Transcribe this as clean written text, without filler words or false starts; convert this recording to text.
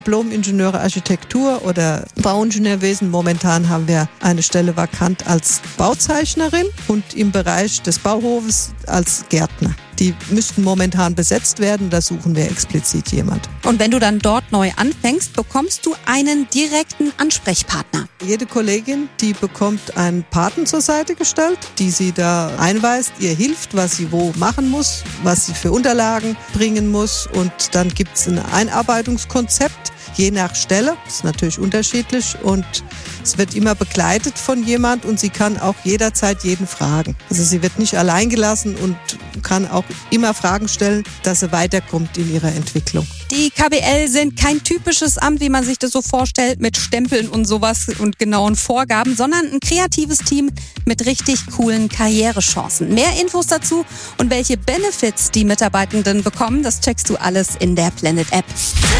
Diplom-Ingenieure Architektur oder Bauingenieurwesen. Momentan haben wir eine Stelle vakant als Bauzeichnerin und im Bereich des Bauhofes als Gärtner. Die müssten momentan besetzt werden, da suchen wir explizit jemand. Und wenn du dann dort neu anfängst, bekommst du einen direkten Ansprechpartner. Jede Kollegin, die bekommt einen Paten zur Seite gestellt, die sie da einweist, ihr hilft, was sie wo machen muss, was sie für Unterlagen bringen muss. Und dann gibt es ein Einarbeitungskonzept, je nach Stelle. Das ist natürlich unterschiedlich und es wird immer begleitet von jemand und sie kann auch jederzeit jeden fragen. Also sie wird nicht allein gelassen und kann auch immer Fragen stellen, dass sie weiterkommt in ihrer Entwicklung. Die KBL sind kein typisches Amt, wie man sich das so vorstellt, mit Stempeln und sowas und genauen Vorgaben, sondern ein kreatives Team mit richtig coolen Karrierechancen. Mehr Infos dazu und welche Benefits die Mitarbeitenden bekommen, das checkst du alles in der Planet App.